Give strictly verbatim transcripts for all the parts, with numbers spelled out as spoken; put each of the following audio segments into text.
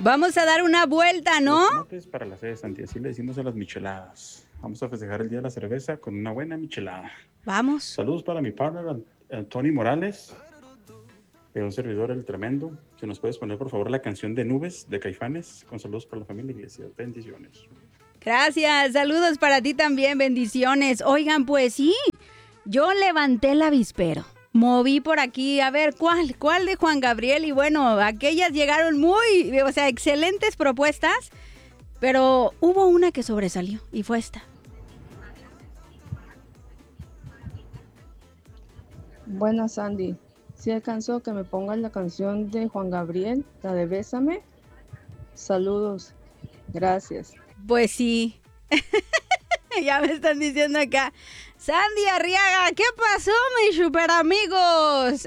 Vamos a dar una vuelta, ¿no? Los tomates para la sede, Santi, así le decimos a las micheladas. Vamos a festejar el Día de la Cerveza con una buena michelada. Vamos. Saludos para mi partner, eh, Tony Morales, eh, un servidor el tremendo. Si nos puedes poner, por favor, la canción de Nubes de Caifanes, con saludos para la familia Iglesia. Bendiciones. Gracias, saludos para ti también, bendiciones. Oigan, pues sí, yo levanté el avispero. Moví por aquí, a ver, ¿cuál? ¿Cuál de Juan Gabriel? Y bueno, aquellas llegaron muy, o sea, excelentes propuestas, pero hubo una que sobresalió y fue esta. Buenas, Sandy. Si alcanzó que me pongas la canción de Juan Gabriel, la de Bésame. Saludos. Gracias. Pues sí. Ya me están diciendo acá, Sandy Arriaga, ¿qué pasó, mis super amigos?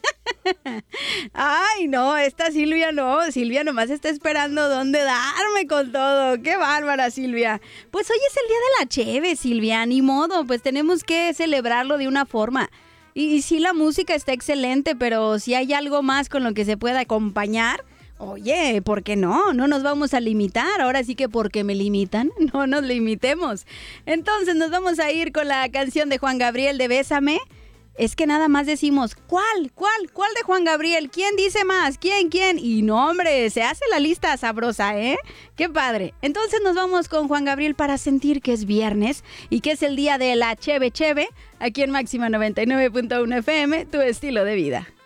Ay, no, esta Silvia no, Silvia nomás está esperando dónde darme con todo. Qué bárbara, Silvia. Pues hoy es el día de la cheve, Silvia, ni modo, pues tenemos que celebrarlo de una forma. Y, y sí, la música está excelente, pero si hay algo más con lo que se pueda acompañar, oye, ¿por qué no? No nos vamos a limitar. Ahora sí que porque me limitan, no nos limitemos. Entonces nos vamos a ir con la canción de Juan Gabriel de Bésame. Es que nada más decimos, ¿cuál? ¿Cuál? ¿Cuál de Juan Gabriel? ¿Quién dice más? ¿Quién? ¿Quién? Y no, hombre, se hace la lista sabrosa, ¿eh? ¡Qué padre! Entonces nos vamos con Juan Gabriel para sentir que es viernes y que es el día de la cheve cheve, aquí en Máxima noventa y nueve punto uno F M, tu estilo de vida.